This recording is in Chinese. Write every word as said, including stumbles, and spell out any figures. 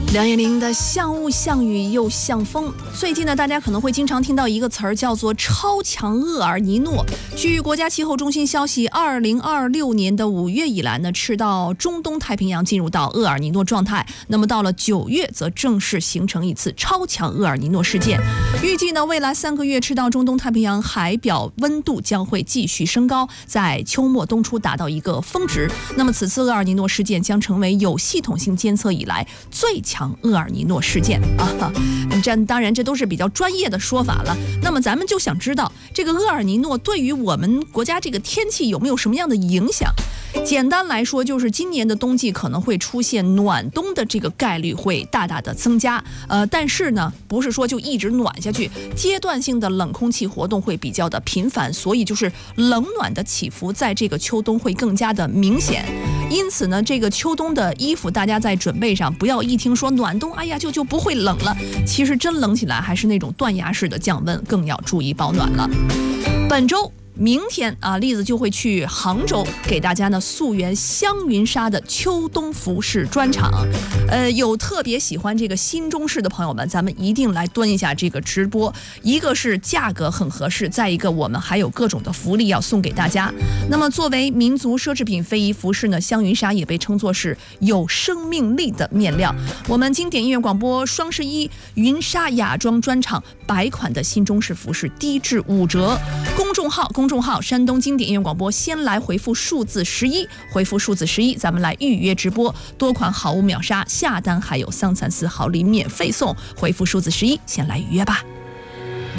梁艳玲的像雾像雨又像风。最近呢，大家可能会经常听到一个词儿，叫做超强厄尔尼诺。据国家气候中心消息，二零二六年的五月以来呢，赤道中东太平洋进入到厄尔尼诺状态。那么到了九月，则正式形成一次超强厄尔尼诺事件。预计呢，未来三个月，赤道中东太平洋海表温度将会继续升高，在秋末冬初达到一个峰值。那么此次厄尔尼诺事件将成为有系统性监测以来最强厄尔尼诺事件啊，这当然这都是比较专业的说法了。那么咱们就想知道，这个厄尔尼诺对于我们国家这个天气有没有什么样的影响？简单来说，就是今年的冬季可能会出现暖冬的这个概率会大大的增加。呃，但是呢，不是说就一直暖下去，阶段性的冷空气活动会比较的频繁，所以就是冷暖的起伏在这个秋冬会更加的明显。因此呢，这个秋冬的衣服大家在准备上不要一听说暖冬，哎呀就就不会冷了。其实真冷起来还是那种断崖式的降温，更要注意保暖了。本周明天啊，栗子就会去杭州给大家呢溯源香云纱的秋冬服饰专场。呃，有特别喜欢这个新中式的朋友们，咱们一定来蹲一下这个直播。一个是价格很合适，再一个我们还有各种的福利要送给大家。那么作为民族奢侈品非遗服饰呢，香云纱也被称作是有生命力的面料。我们经典音乐广播双十一云纱雅装专场，百款的新中式服饰低至五折。公众号公众号山东经典音乐广播，先来回复数字十一，回复数字十一，咱们来预约直播。多款好物秒杀，下单还有桑蚕丝好礼免费送，回复数字十一，先来预约吧。